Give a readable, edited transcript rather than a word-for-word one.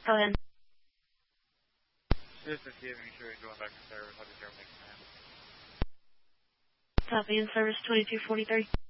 Go ahead. Just to see if make sure you're going back to service. I'll be sure to make a plan. Copy in service 2243.